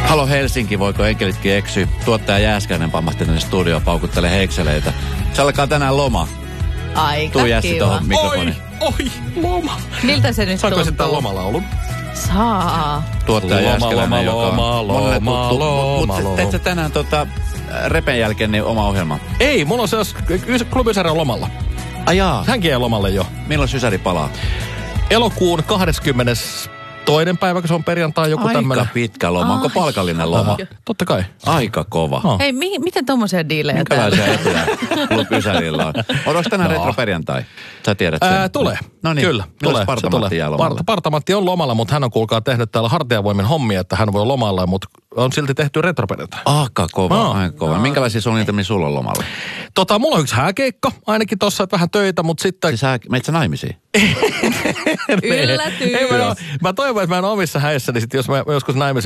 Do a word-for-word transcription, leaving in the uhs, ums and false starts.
Halo Helsinki, voiko enkelitkin eksyä? Tuottaja Jääskäinen pamahti tänne studioon, paukuttelee heikseleitä. Se alkaa tänään loma. Aika Tuu Jässi kiva. tuohon mikrofoniin. Oi, oi, loma. Miltä se nyt Saanko tuntuu? esittää lomalaulun? Saa. Tuottaja Loma, Jääskeläinen, loma, joka loma, on monelle loma, tuttu. loma, Mutta loma. teet sä tänään tota, repen jälkeen niin oma ohjelma? Ei, mulla on se, jos klubisarja on lomalla. Ajaa. Hänkin ei lomalle jo. Milloin Sysäri palaa? Elokuun kahdeskymmenes toinen päivä, kun se on perjantai, joku Aika tämmönen. pitkä loma. Onko palkallinen loma? Totta kai. Aika kova. Oh. Hei, mi- miten tommosia diilejä täällä? Minkälaisia etuja Klub Ysärillä on? Odoks tänään Joo. retroperjantai? Sä tiedät sen. Ää, tulee. No niin. Kyllä, Milloin tulee. Partamatti jää lomalle? Part- Partamatti on lomalla, mutta hän on kuulkaa tehnyt täällä hartiavoimin hommia, että hän voi lomalla, mutta on silti tehty retroperjantai. Aika kova, No. aika kova. Minkälaisia suunnitelmia sulla on lomalle? Tota, mulla on yksi hääkeikka, ainakin tossa, että vähän töitä, mutta sitten... Siis sä, meet sä naimisiin? Yllätys. Ei, mä, mä toivon, että mä en omissa häissä, niin sit jos mä joskus naimisissa